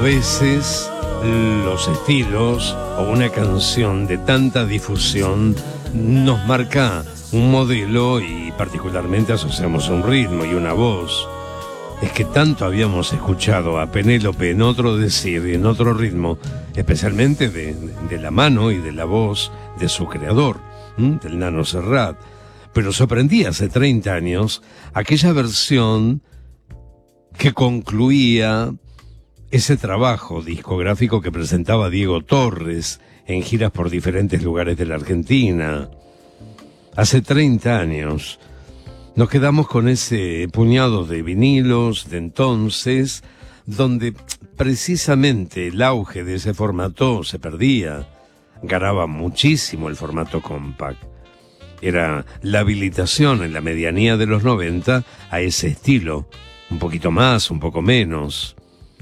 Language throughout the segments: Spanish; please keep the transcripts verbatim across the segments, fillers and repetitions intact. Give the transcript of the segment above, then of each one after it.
A veces los estilos o una canción de tanta difusión nos marca un modelo y particularmente asociamos un ritmo y una voz. Es que tanto habíamos escuchado a Penélope en otro decir y en otro ritmo, especialmente de, de la mano y de la voz de su creador, ¿m? del Nano Serrat. Pero sorprendí hace treinta años aquella versión que concluía ese trabajo discográfico que presentaba Diego Torres en giras por diferentes lugares de la Argentina. Hace treinta años nos quedamos con ese puñado de vinilos de entonces, donde precisamente el auge de ese formato se perdía. Ganaba muchísimo el formato compact. Era la habilitación en la medianía de los noventa a ese estilo, un poquito más, un poco menos.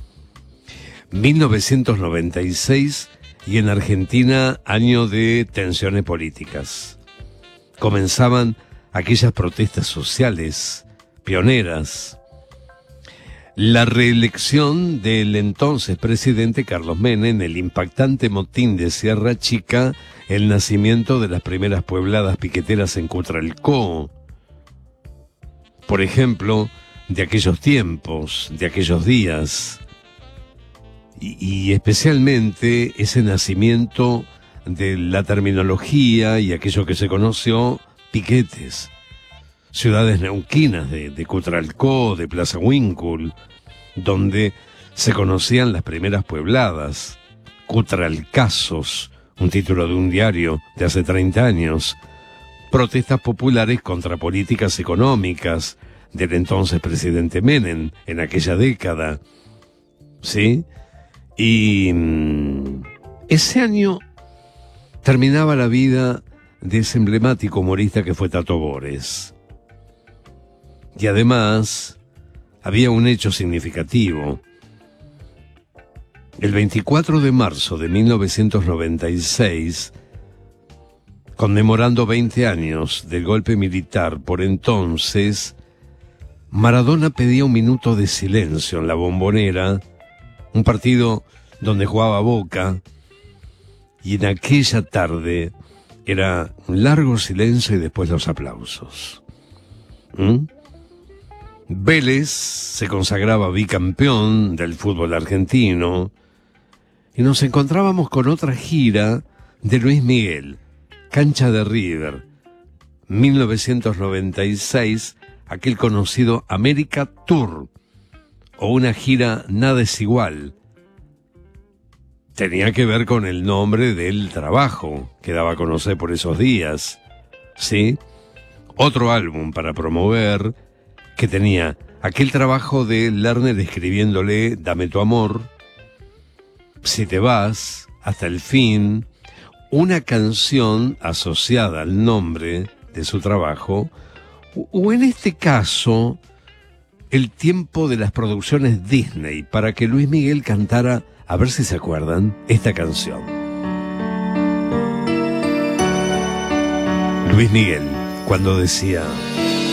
mil novecientos noventa y seis y en Argentina año de tensiones políticas. Comenzaban aquellas protestas sociales pioneras. La reelección del entonces presidente Carlos Menem, el impactante motín de Sierra Chica, el nacimiento de las primeras puebladas piqueteras en Cutralcó. Por ejemplo, de aquellos tiempos, de aquellos días. Y, y especialmente ese nacimiento de la terminología y aquello que se conoció, piquetes. Ciudades neuquinas de, de Cutralcó, de Plaza Huíncul, donde se conocían las primeras puebladas. Cutralcasos, un título de un diario de hace treinta años. Protestas populares contra políticas económicas del entonces presidente Menem en aquella década. ¿Sí? Y mmm, ese año terminaba la vida de ese emblemático humorista que fue Tato Bores. Y además había un hecho significativo. El veinticuatro de marzo de mil novecientos noventa y seis, conmemorando veinte años del golpe militar por entonces, Maradona pedía un minuto de silencio en la Bombonera, un partido donde jugaba Boca, y en aquella tarde era un largo silencio y después los aplausos. ¿Mm? Vélez se consagraba bicampeón del fútbol argentino y nos encontrábamos con otra gira de Luis Miguel, Cancha de River, mil novecientos noventa y seis, aquel conocido América Tour, o una gira nada es igual. Tenía que ver con el nombre del trabajo que daba a conocer por esos días, ¿sí? Otro álbum para promover que tenía aquel trabajo de Lerner escribiéndole Dame tu amor, Si te vas, Hasta el fin, una canción asociada al nombre de su trabajo, o en este caso, el tiempo de las producciones Disney para que Luis Miguel cantara, a ver si se acuerdan, esta canción. Luis Miguel, cuando decía...